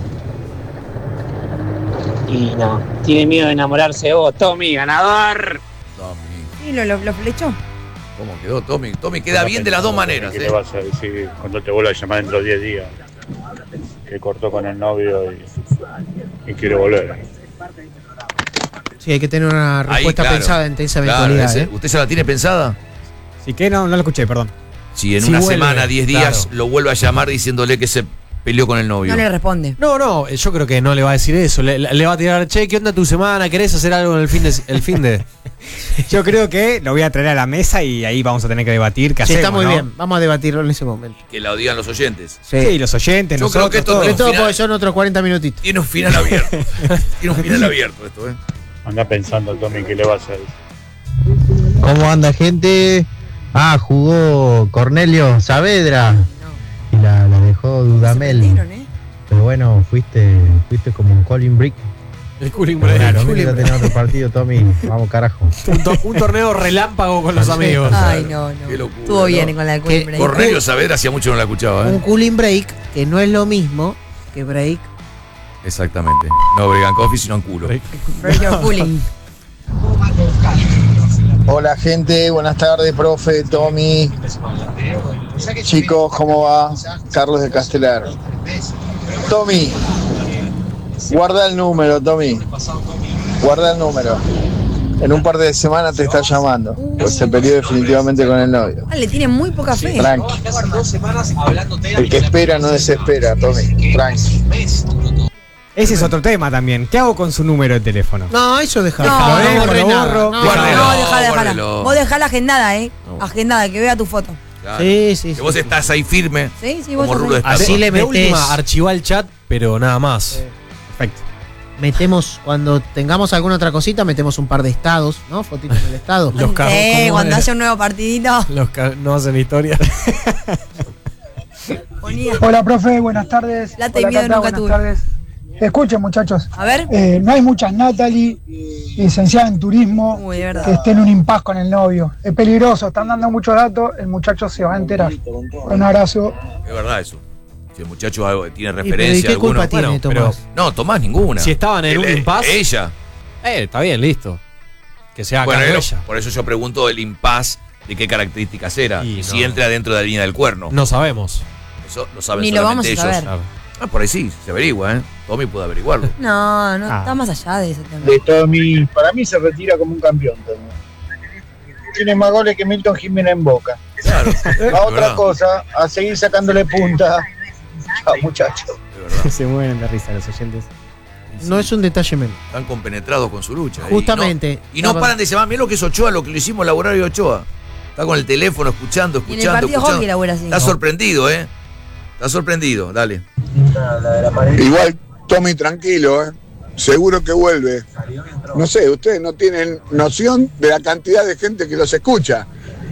[SPEAKER 14] y no, tiene miedo de enamorarse de vos, Tommy, ganador.
[SPEAKER 2] Tommy.
[SPEAKER 7] Sí, lo, lo, lo flechó.
[SPEAKER 2] ¿Cómo quedó Tommy? Tommy queda bien de las dos maneras.
[SPEAKER 9] ¿Qué
[SPEAKER 2] ¿eh?
[SPEAKER 9] le vas a decir cuando te vuelva a llamar dentro de diez días? Que cortó con el novio y, y quiere volver.
[SPEAKER 1] Sí, hay que tener una
[SPEAKER 2] Ahí,
[SPEAKER 1] respuesta
[SPEAKER 2] claro.
[SPEAKER 1] pensada ante esa
[SPEAKER 2] Claro,
[SPEAKER 1] eventualidad.
[SPEAKER 2] ese-
[SPEAKER 1] ¿eh?
[SPEAKER 2] ¿Usted ya la tiene pensada?
[SPEAKER 3] Si que no, no lo escuché, perdón.
[SPEAKER 2] Si en
[SPEAKER 4] Si
[SPEAKER 2] una
[SPEAKER 4] vuelve,
[SPEAKER 2] semana, diez días,
[SPEAKER 4] claro.
[SPEAKER 2] lo vuelve a llamar diciéndole que se peleó con el novio.
[SPEAKER 7] No le responde.
[SPEAKER 4] No, no, yo creo que no le va a decir eso. Le, le va a tirar, che, ¿qué onda tu semana? ¿Querés hacer algo en el fin de...? El fin de?
[SPEAKER 3] Yo creo que lo voy a traer a la mesa y ahí vamos a tener que debatir qué
[SPEAKER 1] Sí,
[SPEAKER 3] hacemos,
[SPEAKER 1] está muy
[SPEAKER 3] ¿no?
[SPEAKER 1] bien. Vamos a debatirlo en ese momento.
[SPEAKER 2] Que la digan los oyentes.
[SPEAKER 3] Sí, los oyentes,
[SPEAKER 2] Yo creo
[SPEAKER 3] nosotros,
[SPEAKER 2] que esto
[SPEAKER 3] todos.
[SPEAKER 1] Sobre
[SPEAKER 2] no-
[SPEAKER 1] todo
[SPEAKER 2] final-
[SPEAKER 1] porque son otros cuarenta minutitos.
[SPEAKER 2] Tiene un final abierto. Tiene un final abierto esto, ¿eh?
[SPEAKER 9] Anda pensando, Tommy, ¿qué le vas a decir?
[SPEAKER 10] ¿Cómo anda, gente? Ah, jugó Cornelio Saavedra y la, la dejó Dudamel.
[SPEAKER 7] ¿eh?
[SPEAKER 10] Pero bueno, fuiste fuiste como un Colin Brick.
[SPEAKER 4] El cooling
[SPEAKER 10] Pero
[SPEAKER 4] break.
[SPEAKER 10] bueno, mira, tener otro partido, Tommy. Vamos, carajo.
[SPEAKER 4] Un, to- un torneo relámpago con los amigos.
[SPEAKER 7] Ay, no, no.
[SPEAKER 2] Qué locura.
[SPEAKER 7] Estuvo bien con la del
[SPEAKER 1] Que
[SPEAKER 7] Queen Break.
[SPEAKER 2] Cornelio Saavedra hacía mucho que no la escuchaba,
[SPEAKER 1] Un
[SPEAKER 2] ¿eh?
[SPEAKER 1] cooling break, que no es lo mismo que break.
[SPEAKER 2] Exactamente. No bregan coffee, sino en culo.
[SPEAKER 7] Break your cooling.
[SPEAKER 10] Hola, gente. Buenas tardes, profe, Tommy. Chicos, ¿cómo va? Carlos de Castelar. Tommy, guarda el número, Tommy. Guarda el número. En un par de semanas te está llamando. Pues se peleó definitivamente con el novio.
[SPEAKER 7] Ah, le tiene muy poca fe.
[SPEAKER 10] Tranqui. El que espera no desespera, Tommy. Tranqui.
[SPEAKER 3] Ese es otro tema también. ¿Qué hago con su número de teléfono?
[SPEAKER 1] No, eso déjalo.
[SPEAKER 7] No,
[SPEAKER 1] No,
[SPEAKER 3] Lo dejo,
[SPEAKER 1] borre
[SPEAKER 3] lo
[SPEAKER 1] nada.
[SPEAKER 3] borro.
[SPEAKER 1] No,
[SPEAKER 2] Guárdelo,
[SPEAKER 7] No, dejala, dejala.
[SPEAKER 2] guárdelo.
[SPEAKER 7] Vos dejala agendada, ¿eh?
[SPEAKER 2] No.
[SPEAKER 7] Agendada, que vea tu foto.
[SPEAKER 2] Claro.
[SPEAKER 1] Sí, sí,
[SPEAKER 2] Que
[SPEAKER 1] sí.
[SPEAKER 2] vos estás ahí firme.
[SPEAKER 7] Sí, sí, vos
[SPEAKER 2] Como
[SPEAKER 7] estás
[SPEAKER 2] rulo de
[SPEAKER 7] ahí.
[SPEAKER 2] estatua.
[SPEAKER 1] Así le
[SPEAKER 4] De última,
[SPEAKER 1] metés.
[SPEAKER 4] archiva el chat, pero nada más.
[SPEAKER 3] Perfecto.
[SPEAKER 1] Metemos, cuando tengamos alguna otra cosita, metemos un par de estados, ¿no? Fotitos del estado.
[SPEAKER 4] Los carros,
[SPEAKER 7] Sí,
[SPEAKER 4] ¿cómo
[SPEAKER 7] cuando
[SPEAKER 4] es?
[SPEAKER 7] haya un nuevo partidito.
[SPEAKER 4] Los ca- no hacen historia.
[SPEAKER 7] Ponía.
[SPEAKER 17] Hola, profe, buenas tardes.
[SPEAKER 7] Lata y
[SPEAKER 17] Hola,
[SPEAKER 7] miedo
[SPEAKER 17] Cata,
[SPEAKER 7] nunca
[SPEAKER 17] buenas
[SPEAKER 7] tuve.
[SPEAKER 17] tardes. Escuchen, muchachos.
[SPEAKER 7] A ver.
[SPEAKER 17] Eh, no hay muchas Natalie, licenciada en turismo,
[SPEAKER 7] Uy, de verdad.
[SPEAKER 17] que esté en un impas con el novio. Es peligroso, están dando muchos datos, el muchacho se va a enterar. Un abrazo.
[SPEAKER 2] Es verdad eso. Si el muchacho algo- tiene
[SPEAKER 1] pero ¿y
[SPEAKER 2] referencia
[SPEAKER 1] qué
[SPEAKER 2] alguno.
[SPEAKER 1] culpa tiene
[SPEAKER 2] Bueno,
[SPEAKER 1] Tomás?
[SPEAKER 2] pero- no, Tomás ninguna.
[SPEAKER 4] Si estaban en
[SPEAKER 2] Él-
[SPEAKER 4] un impasse.
[SPEAKER 2] Ella.
[SPEAKER 4] Eh, está bien, listo. Que sea
[SPEAKER 2] Bueno,
[SPEAKER 4] cargo
[SPEAKER 2] él-
[SPEAKER 4] ella.
[SPEAKER 2] por eso yo pregunto el impas de qué características era.
[SPEAKER 4] Y
[SPEAKER 2] Y
[SPEAKER 4] no.
[SPEAKER 2] si entra dentro de la línea del cuerno.
[SPEAKER 4] No sabemos.
[SPEAKER 2] Eso lo saben
[SPEAKER 7] Ni lo vamos
[SPEAKER 2] solamente
[SPEAKER 7] a
[SPEAKER 2] ellos.
[SPEAKER 7] saber.
[SPEAKER 2] Ah, por ahí sí, se averigua, ¿eh? Tommy puede averiguarlo.
[SPEAKER 7] No, no,
[SPEAKER 2] Ah.
[SPEAKER 7] está más allá de ese tema.
[SPEAKER 18] De Tommy, para mí se retira como un campeón, Tommy. Tiene más goles que Milton Jiménez en Boca.
[SPEAKER 2] Claro.
[SPEAKER 18] A otra
[SPEAKER 2] verdad.
[SPEAKER 18] cosa, a seguir sacándole punta. Chao, muchachos.
[SPEAKER 3] Se mueren de risa los oyentes.
[SPEAKER 1] No es un detalle menor.
[SPEAKER 2] Están compenetrados con su lucha. ¿eh?
[SPEAKER 1] Justamente.
[SPEAKER 2] Y no, y no
[SPEAKER 1] Estaba-
[SPEAKER 2] paran de decir, mira lo que es Ochoa, lo que le hicimos laburar hoy Ochoa. Está con el teléfono escuchando,
[SPEAKER 7] Y en el
[SPEAKER 2] escuchando,
[SPEAKER 7] partido
[SPEAKER 2] escuchando.
[SPEAKER 7] hockey labura así.
[SPEAKER 2] Está sorprendido, ¿eh? Está sorprendido, dale.
[SPEAKER 19] Igual, Tommy, tranquilo, ¿eh? Seguro que vuelve. No sé, ustedes no tienen noción de la cantidad de gente que los escucha.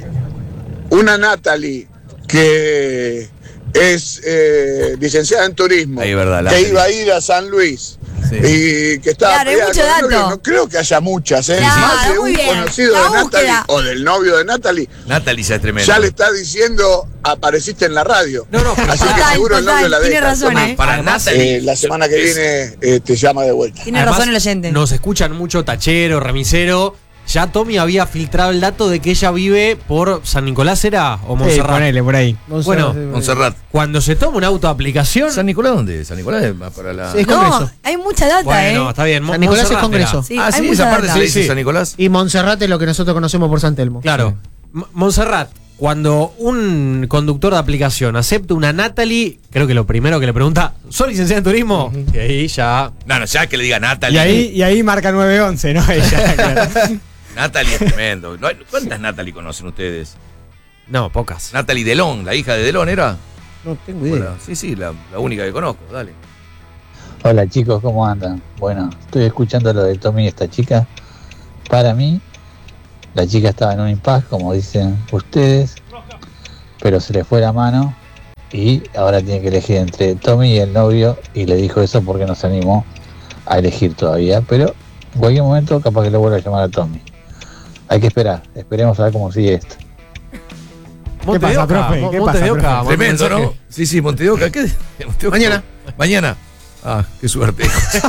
[SPEAKER 19] Una Natalie que es eh, licenciada en turismo,
[SPEAKER 2] Ahí, verdad,
[SPEAKER 19] que
[SPEAKER 2] Natalie.
[SPEAKER 19] iba a ir a San Luis
[SPEAKER 2] Sí.
[SPEAKER 19] y que estaba
[SPEAKER 7] Claro, hay
[SPEAKER 19] peleada
[SPEAKER 7] mucho
[SPEAKER 19] con el novio.
[SPEAKER 7] dato.
[SPEAKER 19] No creo que haya muchas, ¿eh?
[SPEAKER 7] Claro,
[SPEAKER 19] Más de
[SPEAKER 7] muy
[SPEAKER 19] un
[SPEAKER 7] bien.
[SPEAKER 19] conocido
[SPEAKER 7] La
[SPEAKER 19] de Natalie
[SPEAKER 7] búsqueda.
[SPEAKER 19] o del novio de Natalie
[SPEAKER 2] Natalie ya es tremendo.
[SPEAKER 19] ya le está diciendo apareciste en la radio.
[SPEAKER 4] No, no,
[SPEAKER 19] Así que
[SPEAKER 7] total,
[SPEAKER 19] seguro el
[SPEAKER 7] total,
[SPEAKER 19] novio la
[SPEAKER 7] tiene
[SPEAKER 19] deja.
[SPEAKER 7] razón,
[SPEAKER 19] Tommy.
[SPEAKER 7] ¿eh?
[SPEAKER 2] Para
[SPEAKER 4] Además,
[SPEAKER 2] Natalie.
[SPEAKER 19] Eh, la semana que
[SPEAKER 2] es-
[SPEAKER 19] viene eh, te llama de vuelta.
[SPEAKER 7] Tiene
[SPEAKER 4] Además,
[SPEAKER 7] razón el oyente.
[SPEAKER 4] Nos escuchan mucho tachero, remisero. Ya Tommy había filtrado el dato de que ella vive por San Nicolás, ¿era? O
[SPEAKER 3] Sí,
[SPEAKER 4] Montserrat.
[SPEAKER 3] ponele por ahí.
[SPEAKER 4] Bueno,
[SPEAKER 2] Montserrat.
[SPEAKER 4] cuando se toma un auto de aplicación.
[SPEAKER 2] ¿San Nicolás dónde? ¿San Nicolás es más para la...?
[SPEAKER 1] Sí, es
[SPEAKER 7] No,
[SPEAKER 1] Congreso.
[SPEAKER 7] hay mucha data,
[SPEAKER 4] Bueno,
[SPEAKER 7] ¿eh?
[SPEAKER 4] está bien. Mo-
[SPEAKER 1] San Nicolás es
[SPEAKER 4] Montserrat
[SPEAKER 1] Congreso.
[SPEAKER 4] era.
[SPEAKER 7] Sí,
[SPEAKER 2] Ah,
[SPEAKER 7] hay
[SPEAKER 2] sí,
[SPEAKER 7] mucha
[SPEAKER 2] esa parte
[SPEAKER 7] data.
[SPEAKER 2] se le dice
[SPEAKER 4] Sí.
[SPEAKER 2] San Nicolás.
[SPEAKER 1] Y Montserrat es lo que nosotros conocemos por San Telmo.
[SPEAKER 4] Claro. M- Montserrat, cuando un conductor de aplicación acepta una Natalie, creo que lo primero que le pregunta, ¿soy licenciada en turismo? Y ahí ya.
[SPEAKER 2] No, no, ya que le diga Natalie.
[SPEAKER 3] Y ahí, y ahí marca nueve once, ¿no? Ella, claro.
[SPEAKER 2] Natalie es tremendo. No hay- ¿Cuántas Natalie conocen ustedes?
[SPEAKER 4] No, pocas.
[SPEAKER 2] Natalie Delón, la hija de Delón, ¿era?
[SPEAKER 1] No tengo idea.
[SPEAKER 2] Hola. Sí, sí, la, la única que conozco, dale.
[SPEAKER 20] Hola chicos, ¿cómo andan? Bueno, estoy escuchando lo de Tommy y esta chica. Para mí, la chica estaba en un impasse, como dicen ustedes, pero se le fue la mano y ahora tiene que elegir entre Tommy y el novio, y le dijo eso porque no se animó a elegir todavía, pero en cualquier momento capaz que le vuelva a llamar a Tommy. Hay que esperar, esperemos a ver cómo sigue esto.
[SPEAKER 3] ¿Qué pasa, profe? ¿Qué pasa, profe?
[SPEAKER 2] Tremendo, ¿no? Sí, sí, Monte de Oca. ¿Qué? Monte de Oca.
[SPEAKER 1] Mañana.
[SPEAKER 2] Mañana. Ah, qué suerte.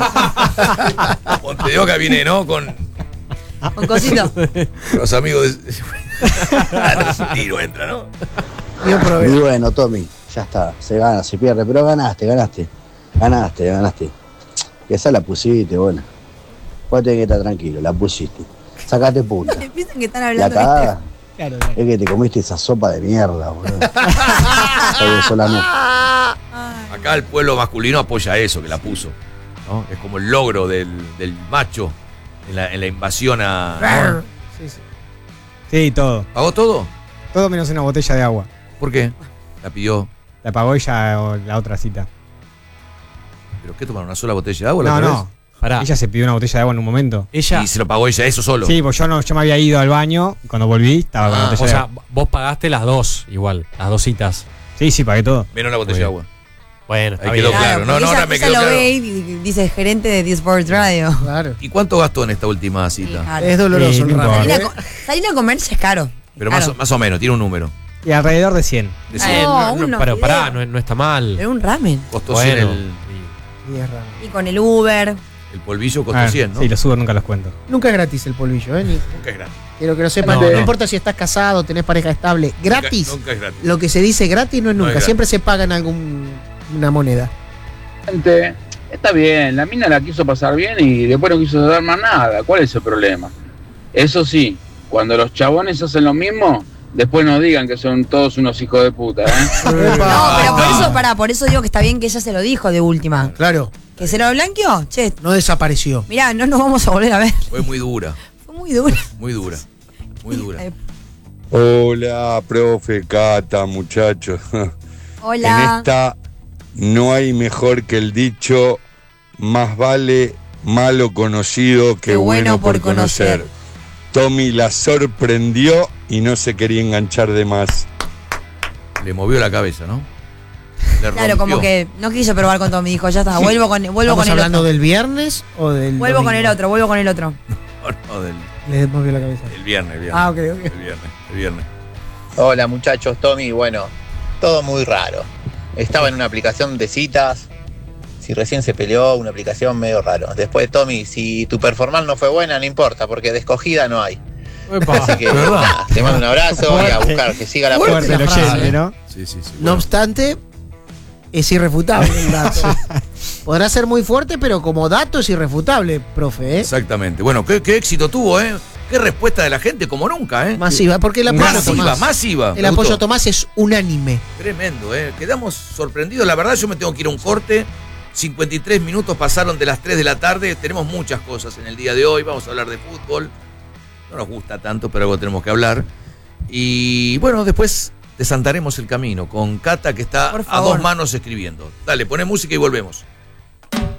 [SPEAKER 2] Monte de Oca viene, ¿no? Con
[SPEAKER 7] Un cosito.
[SPEAKER 2] los amigos de... Un tiro entra, ¿no?
[SPEAKER 21] Muy bueno, Tommy. Ya está. Se gana, se pierde. Pero ganaste, ganaste. Ganaste, ganaste. Que esa la pusiste, bueno. Vos tenés que estar tranquilo, la pusiste. Sacate punta.
[SPEAKER 7] Piensan que están
[SPEAKER 21] La
[SPEAKER 7] hablando de
[SPEAKER 21] cagada
[SPEAKER 7] Claro,
[SPEAKER 21] es que te comiste esa sopa de mierda, boludo. Oye, solamente.
[SPEAKER 2] Acá el pueblo masculino apoya eso, que la puso, ¿no? Es como el logro del, del macho en la, en la invasión a...
[SPEAKER 3] Sí, sí. Sí, todo.
[SPEAKER 2] ¿Pagó todo?
[SPEAKER 3] Todo menos una botella de agua.
[SPEAKER 2] ¿Por qué? La pidió.
[SPEAKER 3] La pagó ella o la otra cita.
[SPEAKER 2] ¿Pero qué tomaron? ¿Una sola botella de agua? la
[SPEAKER 3] No,
[SPEAKER 2] otra
[SPEAKER 3] no.
[SPEAKER 2] vez?
[SPEAKER 3] Pará. Ella se pidió una botella de agua en un momento.
[SPEAKER 4] Ella.
[SPEAKER 2] Y se lo pagó ella, eso solo.
[SPEAKER 3] Sí, pues yo no, yo me había ido al baño. Cuando volví, estaba con la
[SPEAKER 4] Ah,
[SPEAKER 3] botella
[SPEAKER 4] o
[SPEAKER 3] de
[SPEAKER 4] sea,
[SPEAKER 3] agua.
[SPEAKER 4] vos pagaste las dos, igual, las dos citas.
[SPEAKER 3] Sí, sí, pagué todo.
[SPEAKER 2] Menos la botella de agua.
[SPEAKER 4] Bueno, está
[SPEAKER 2] Ahí quedó
[SPEAKER 4] bien.
[SPEAKER 2] claro. No, no,
[SPEAKER 7] ella,
[SPEAKER 2] ahora me
[SPEAKER 7] ella
[SPEAKER 2] quedó
[SPEAKER 7] lo
[SPEAKER 2] claro.
[SPEAKER 7] ve y dice gerente de diez Sports Radio.
[SPEAKER 1] Claro.
[SPEAKER 2] ¿Y cuánto gastó en esta última cita?
[SPEAKER 7] Claro.
[SPEAKER 1] Es doloroso
[SPEAKER 3] Sí,
[SPEAKER 1] el
[SPEAKER 3] no
[SPEAKER 1] ramen,
[SPEAKER 7] Salir a,
[SPEAKER 1] ¿eh?
[SPEAKER 7] co- salir a comer ya es caro.
[SPEAKER 2] Pero
[SPEAKER 7] Claro.
[SPEAKER 2] más, o- más o menos, tiene un número.
[SPEAKER 3] Y alrededor de cien.
[SPEAKER 2] De
[SPEAKER 7] Eh,
[SPEAKER 2] cien.
[SPEAKER 7] no,
[SPEAKER 4] No,
[SPEAKER 7] unos
[SPEAKER 4] pero pará,
[SPEAKER 7] fideos.
[SPEAKER 4] no, no está mal.
[SPEAKER 7] Pero un ramen.
[SPEAKER 2] Costó cien
[SPEAKER 4] Bueno.
[SPEAKER 2] el,
[SPEAKER 1] Y es ramen.
[SPEAKER 7] Y con el Uber.
[SPEAKER 2] el polvillo, costó
[SPEAKER 3] Ah,
[SPEAKER 2] cien, ¿no?
[SPEAKER 3] Sí, los subo, nunca los cuento.
[SPEAKER 1] Nunca es gratis el polvillo, ¿eh? Ni-
[SPEAKER 2] Nunca es gratis.
[SPEAKER 1] quiero que lo sepan.
[SPEAKER 2] No,
[SPEAKER 1] No,
[SPEAKER 2] no.
[SPEAKER 1] importa si estás casado, tenés pareja estable. Gratis.
[SPEAKER 2] Nunca, nunca es gratis.
[SPEAKER 1] Lo que se dice gratis no es
[SPEAKER 2] No es
[SPEAKER 1] nunca.
[SPEAKER 2] gratis.
[SPEAKER 1] Siempre se paga en algún una moneda.
[SPEAKER 6] Gente, está bien, la mina la quiso pasar bien y después no quiso dar más nada. ¿Cuál es el problema? Eso sí, cuando los chabones hacen lo mismo, después no digan que son todos unos hijos de puta, ¿eh?
[SPEAKER 7] No, pero por eso, pará, por eso digo que está bien que ella se lo dijo de última.
[SPEAKER 1] Claro.
[SPEAKER 7] ¿Que se lo blanqueó? Che,
[SPEAKER 1] No desapareció.
[SPEAKER 7] mirá, no nos vamos a volver a ver.
[SPEAKER 2] Fue muy dura,
[SPEAKER 7] Fue muy duro.
[SPEAKER 2] muy dura, muy dura.
[SPEAKER 22] Hola, profe, Cata, muchachos.
[SPEAKER 7] Hola.
[SPEAKER 22] En esta no hay mejor que el dicho, más vale malo conocido que
[SPEAKER 7] Qué
[SPEAKER 22] bueno,
[SPEAKER 7] bueno por
[SPEAKER 22] por conocer.
[SPEAKER 7] conocer.
[SPEAKER 22] Tommy la sorprendió y no se quería enganchar de más.
[SPEAKER 2] Le movió la cabeza, ¿no? Le
[SPEAKER 7] Claro, como
[SPEAKER 2] rompió.
[SPEAKER 7] que no quiso probar con Tommy, dijo, ya está, vuelvo con, vuelvo
[SPEAKER 1] ¿Estamos
[SPEAKER 7] con el
[SPEAKER 1] hablando
[SPEAKER 7] otro.
[SPEAKER 1] del viernes o del
[SPEAKER 7] Vuelvo con
[SPEAKER 1] domingo?
[SPEAKER 7] el otro, vuelvo con el otro.
[SPEAKER 2] No, no, del,
[SPEAKER 1] Le movió la cabeza.
[SPEAKER 2] del viernes, el viernes.
[SPEAKER 1] Ah, ok, ok.
[SPEAKER 2] El viernes, el viernes.
[SPEAKER 23] Hola muchachos, Tommy, bueno, todo muy raro. Estaba en una aplicación de citas, si recién se peleó, una aplicación medio raro. Después, Tommy, si tu performance no fue buena, no importa, porque de escogida no hay. Así que nada, te mando un abrazo y a buscar que siga la
[SPEAKER 1] Fuerte
[SPEAKER 23] próxima.
[SPEAKER 1] la frase, ¿no?
[SPEAKER 2] Sí, sí, sí.
[SPEAKER 1] No obstante, es irrefutable el dato. Podrá ser muy fuerte, pero como dato es irrefutable, profe, ¿eh?
[SPEAKER 2] Exactamente. Bueno, qué, qué éxito tuvo, ¿eh? Qué respuesta de la gente, como nunca, ¿eh?
[SPEAKER 1] Masiva, porque el apoyo a
[SPEAKER 2] Masiva,
[SPEAKER 1] Tomás,
[SPEAKER 2] masiva.
[SPEAKER 1] el
[SPEAKER 2] Me
[SPEAKER 1] apoyo
[SPEAKER 2] gustó.
[SPEAKER 1] a Tomás es unánime.
[SPEAKER 2] Tremendo, ¿eh? Quedamos sorprendidos. La verdad, yo me tengo que ir a un corte. cincuenta y tres minutos pasaron de las tres de la tarde. Tenemos muchas cosas en el día de hoy. Vamos a hablar de fútbol. No nos gusta tanto, pero algo tenemos que hablar. Y bueno, después desandaremos el camino con Cata, que está
[SPEAKER 7] Por
[SPEAKER 2] a
[SPEAKER 7] favor.
[SPEAKER 2] dos manos escribiendo. Dale, poné música y volvemos.